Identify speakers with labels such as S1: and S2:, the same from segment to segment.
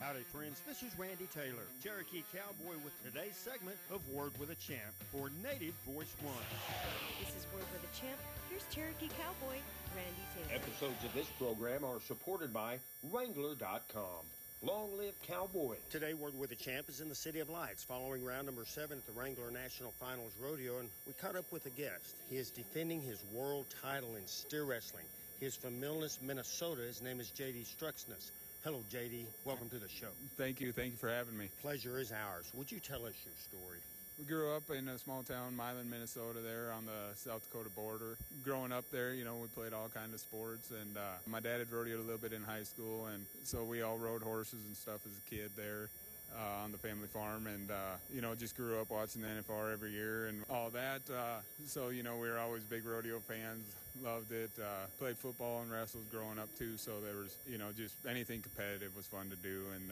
S1: Howdy, friends. This is Randy Taylor, Cherokee Cowboy, with today's segment of Word with a Champ for Native Voice One.
S2: This is Word with a Champ. Here's Cherokee Cowboy, Randy Taylor.
S3: Episodes of this program are supported by Wrangler.com. Long live Cowboy.
S1: Today, Word with a Champ is in the City of Lights following round number 7 at the Wrangler National Finals Rodeo, and we caught up with a guest. He is defending his world title in steer wrestling. He is from Milnes, Minnesota. His name is J.D. Struxness. Hello, J.D. Welcome to the show.
S4: Thank you. Thank you for having me.
S1: Pleasure is ours. Would you tell us your story?
S4: We grew up in a small town, Milan, Minnesota, there on the South Dakota border. Growing up there, we played all kinds of sports, and my dad had rodeoed a little bit in high school, and so we all rode horses and stuff as a kid there. On the family farm, and just grew up watching the NFR every year and all that, so we were always big rodeo fans, loved it, played football and wrestled growing up too, so there was just anything competitive was fun to do, and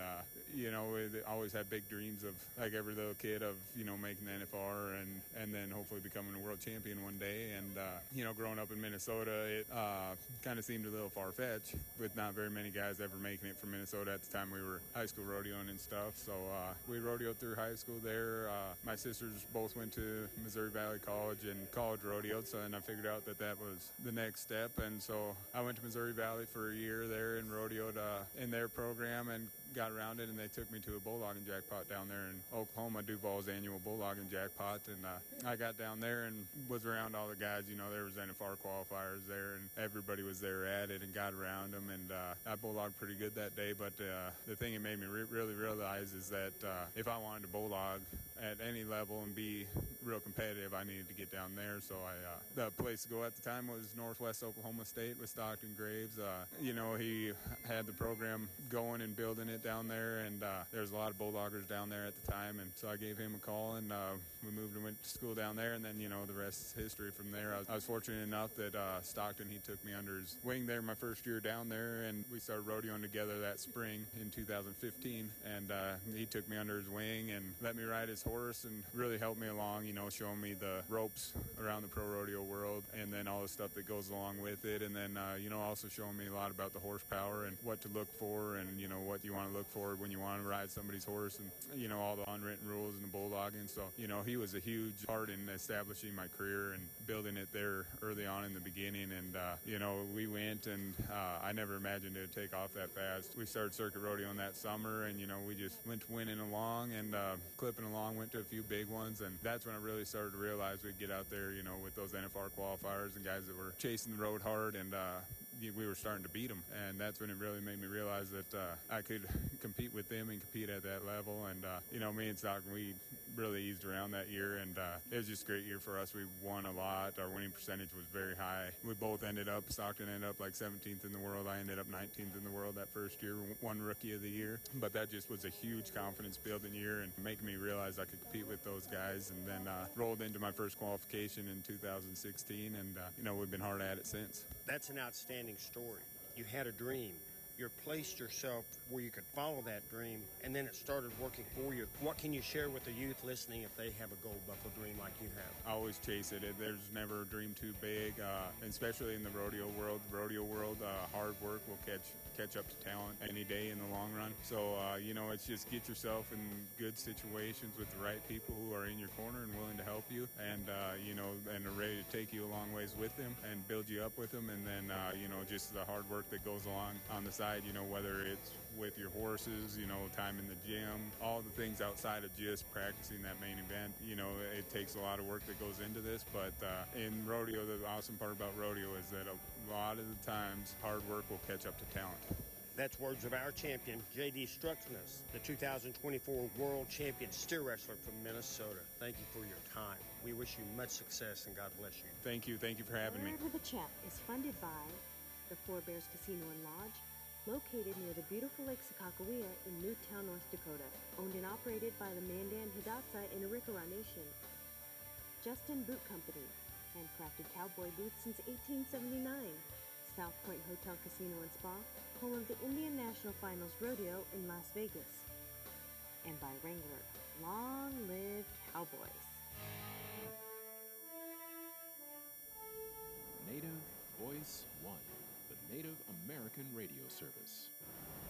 S4: we always had big dreams of, like every little kid, of making the NFR and then hopefully becoming a world champion one day. And growing up in Minnesota, it kind of seemed a little far-fetched with not very many guys ever making it from Minnesota at the time we were high school rodeoing and stuff. So we rodeoed through high school there. My sisters both went to Missouri Valley College and college rodeoed, so then I figured out that was the next step. And so I went to Missouri Valley for a year there and rodeoed in their program and got around it, and they took me to a bulldogging jackpot down there in Oklahoma, Duval's annual bulldogging jackpot. And I got down there and was around all the guys. There was NFR qualifiers there, and everybody was there at it, and got around them. And I bulldogged pretty good that day. But the thing it made me really realize is that if I wanted to bulldog at any level and be real competitive, I needed to get down there. So the place to go at the time was Northwest Oklahoma State with Stockton Graves. He had the program going and building it down there, and there was a lot of bulldoggers down there at the time, and so I gave him a call, and we moved and went to school down there, and then the rest is history from there. I was fortunate enough that Stockton, he took me under his wing there my first year down there, and we started rodeoing together that spring in 2015, and he took me under his wing and let me ride his horse and really helped me along, showing me the ropes around the pro rodeo world and then all the stuff that goes along with it, and then also showing me a lot about the horsepower and what to look for, and what you want to look for when you want to ride somebody's horse, and all the unwritten rules and the bulldogging. So he was a huge part in establishing my career and building it there early on in the beginning. And we went, and I never imagined it would take off that fast. We started circuit rodeoing that summer, and we just went winning along and clipping along, went to a few big ones, and that's when I really started to realize we'd get out there with those NFR qualifiers and guys that were chasing the road hard, and we were starting to beat them, and that's when it really made me realize that I could compete with them and compete at that level. And me and Stockton, we really eased around that year, and it was just a great year for us. We won a lot. Our winning percentage was very high. We both Stockton ended up like 17th in the world. I ended up 19th in the world that first year, won Rookie of the Year. But that just was a huge confidence building year and making me realize I could compete with those guys. And then rolled into my first qualification in 2016, and we've been hard at it since.
S1: That's an outstanding story. You had a dream. You placed yourself where you could follow that dream, and then it started working for you. What can you share with the youth listening if they have a gold buckle dream like you have?
S4: I always chase it. There's never a dream too big, especially in the rodeo world. Hard work will catch up to talent any day in the long run. So, it's just get yourself in good situations with the right people who are in your corner and willing to help you, and and are ready to take you a long ways with them and build you up with them. And then, just the hard work that goes along on the side, whether it's with your horses, time in the gym, all the things outside of just practicing that main event. It takes a lot of work that goes into this, but in rodeo, the awesome part about rodeo is that a lot of the times hard work will catch up to talent.
S1: That's words of our champion, J.D. Struxness, the 2024 World Champion Steer Wrestler from Minnesota. Thank you for your time. We wish you much success, and God bless you.
S4: Thank you. Thank you for having me.
S2: Word with a Champ is funded by the Four Bears Casino and Lodge, located near the beautiful Lake Sakakawea in Newtown, North Dakota, owned and operated by the Mandan Hidatsa in Arikara Nation. Justin Boot Company, handcrafted cowboy boots since 1879. South Point Hotel Casino and Spa, home of the Indian National Finals Rodeo in Las Vegas. And by Wrangler, long live Cowboys.
S5: Native Voice One, the Native American radio service.